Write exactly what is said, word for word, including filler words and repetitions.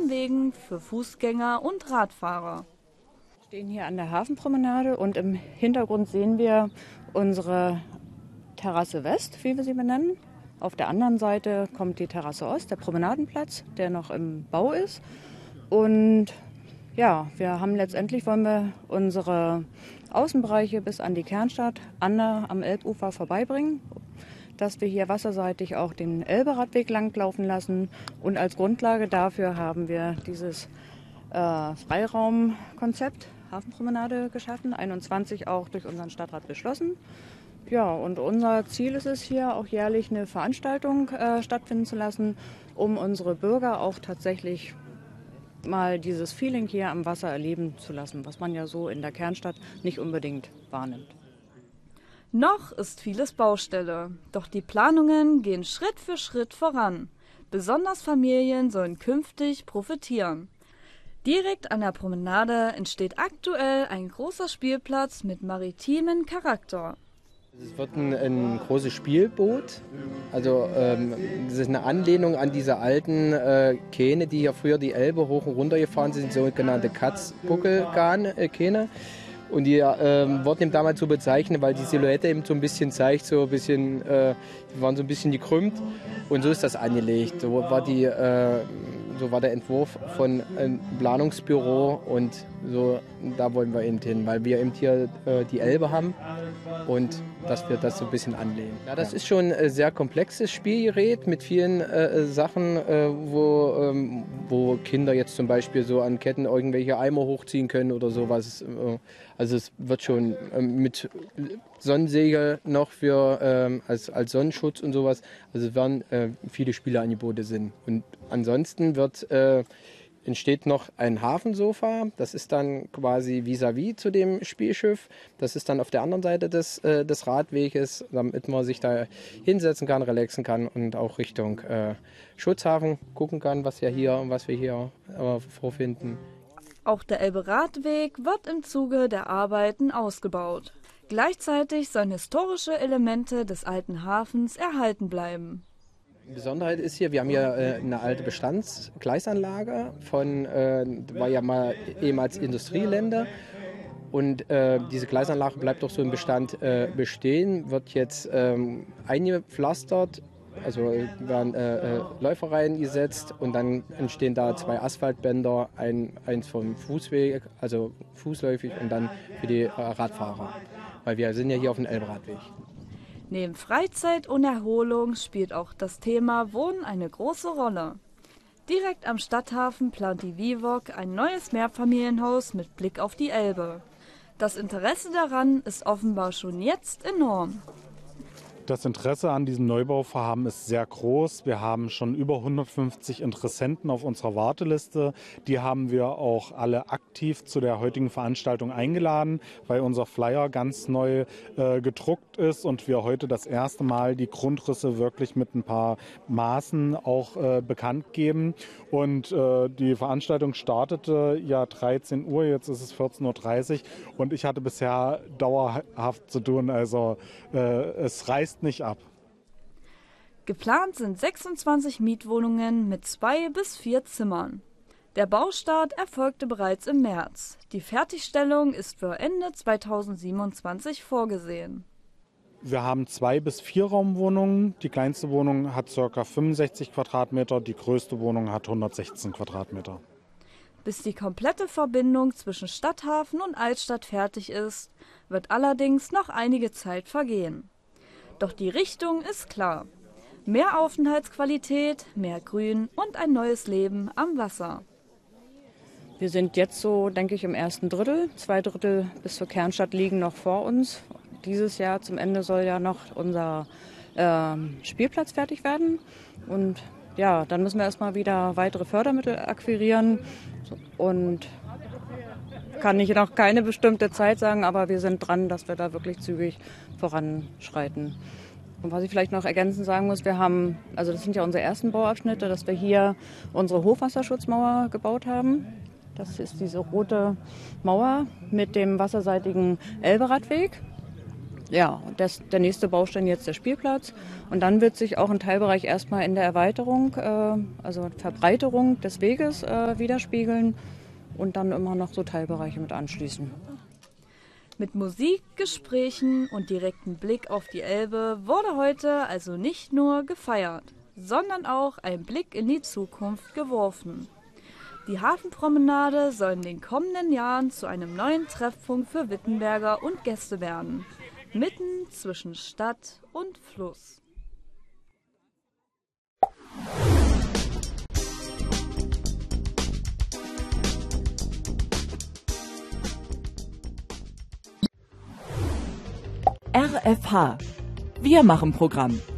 Wegen für Fußgänger und Radfahrer. Wir stehen hier an der Hafenpromenade und im Hintergrund sehen wir unsere Terrasse West, wie wir sie benennen. Auf der anderen Seite kommt die Terrasse Ost, der Promenadenplatz, der noch im Bau ist. Und ja, wir haben letztendlich, wollen wir unsere Außenbereiche bis an die Kernstadt Anne am Elbufer vorbeibringen, dass wir hier wasserseitig auch den Elberadweg langlaufen lassen. Und als Grundlage dafür haben wir dieses äh, Freiraumkonzept Hafenpromenade geschaffen, einundzwanzig auch durch unseren Stadtrat beschlossen. Ja, und unser Ziel ist es hier auch jährlich eine Veranstaltung äh, stattfinden zu lassen, um unsere Bürger auch tatsächlich mal dieses Feeling hier am Wasser erleben zu lassen, was man ja so in der Kernstadt nicht unbedingt wahrnimmt. Noch ist vieles Baustelle, doch die Planungen gehen Schritt für Schritt voran. Besonders Familien sollen künftig profitieren. Direkt an der Promenade entsteht aktuell ein großer Spielplatz mit maritimem Charakter. Es wird ein, ein großes Spielboot, also ähm, das ist eine Anlehnung an diese alten äh, Kähne, die hier früher die Elbe hoch und runter gefahren sind, sogenannte Katz-Buckel-Kähne. Und die ähm, wurden eben damals so bezeichnet, weil die Silhouette eben so ein bisschen zeigt, so ein bisschen, äh, die waren so ein bisschen gekrümmt und so ist das angelegt. So war die, äh, so war der Entwurf von einem Planungsbüro und so, da wollen wir eben hin, weil wir eben hier äh, die Elbe haben und dass wir das so ein bisschen anlehnen. Ja, das ist schon ein sehr komplexes Spielgerät mit vielen äh, Sachen, äh, wo, ähm, wo Kinder jetzt zum Beispiel so an Ketten irgendwelche Eimer hochziehen können oder sowas. Also es wird schon äh, mit Sonnensegel noch für ähm, als, als Sonnenschutz und sowas. Also es werden äh, viele Spieleangebote sind. Und ansonsten wird äh, entsteht noch ein Hafensofa. Das ist dann quasi vis-à-vis zu dem Spielschiff. Das ist dann auf der anderen Seite des, äh, des Radweges, damit man sich da hinsetzen kann, relaxen kann und auch Richtung äh, Schutzhafen gucken kann, was ja hier, was wir hier äh, vorfinden. Auch der Elbe-Radweg wird im Zuge der Arbeiten ausgebaut. Gleichzeitig sollen historische Elemente des alten Hafens erhalten bleiben. Die Besonderheit ist hier, wir haben hier äh, eine alte Bestandsgleisanlage von, äh, war ja mal ehemals Industriegelände. Und äh, diese Gleisanlage bleibt doch so im Bestand äh, bestehen, wird jetzt ähm, eingepflastert, also werden äh, äh, Läuferreihen gesetzt und dann entstehen da zwei Asphaltbänder, ein, eins vom Fußweg, also fußläufig und dann für die äh, Radfahrer, weil wir sind ja hier auf dem Elberadweg. Neben Freizeit und Erholung spielt auch das Thema Wohnen eine große Rolle. Direkt am Stadthafen plant die VIVOG ein neues Mehrfamilienhaus mit Blick auf die Elbe. Das Interesse daran ist offenbar schon jetzt enorm. Das Interesse an diesem Neubauvorhaben ist sehr groß. Wir haben schon über hundertfünfzig Interessenten auf unserer Warteliste. Die haben wir auch alle aktiv zu der heutigen Veranstaltung eingeladen, weil unser Flyer ganz neu äh, gedruckt ist und wir heute das erste Mal die Grundrisse wirklich mit ein paar Maßen auch äh, bekannt geben. Und äh, die Veranstaltung startete ja dreizehn Uhr, jetzt ist es vierzehn Uhr dreißig und ich hatte bisher dauerhaft zu tun. Also äh, es reißt nicht ab. Geplant sind sechsundzwanzig Mietwohnungen mit zwei bis vier Zimmern. Der Baustart erfolgte bereits im März. Die Fertigstellung ist für Ende zweitausendsiebenundzwanzig vorgesehen. Wir haben zwei bis vier Raumwohnungen. Die kleinste Wohnung hat ca. fünfundsechzig Quadratmeter, die größte Wohnung hat hundertsechzehn Quadratmeter. Bis die komplette Verbindung zwischen Stadthafen und Altstadt fertig ist, wird allerdings noch einige Zeit vergehen. Doch die Richtung ist klar. Mehr Aufenthaltsqualität, mehr Grün und ein neues Leben am Wasser. Wir sind jetzt so, denke ich, im ersten Drittel. Zwei Drittel bis zur Kernstadt liegen noch vor uns. Dieses Jahr zum Ende soll ja noch unser äh, Spielplatz fertig werden. Und ja, dann müssen wir erstmal wieder weitere Fördermittel akquirieren. Und kann ich noch keine bestimmte Zeit sagen, aber wir sind dran, dass wir da wirklich zügig voranschreiten. Und was ich vielleicht noch ergänzend sagen muss, wir haben, also das sind ja unsere ersten Bauabschnitte, dass wir hier unsere Hochwasserschutzmauer gebaut haben. Das ist diese rote Mauer mit dem wasserseitigen Elberadweg. Ja, das, der nächste Baustein jetzt der Spielplatz. Und dann wird sich auch ein Teilbereich erstmal in der Erweiterung, äh, also Verbreiterung des Weges äh, widerspiegeln und dann immer noch so Teilbereiche mit anschließen. Mit Musik, Gesprächen und direktem Blick auf die Elbe wurde heute also nicht nur gefeiert, sondern auch ein Blick in die Zukunft geworfen. Die Hafenpromenade soll in den kommenden Jahren zu einem neuen Treffpunkt für Wittenberger und Gäste werden, mitten zwischen Stadt und Fluss. R F H. Wir machen Programm.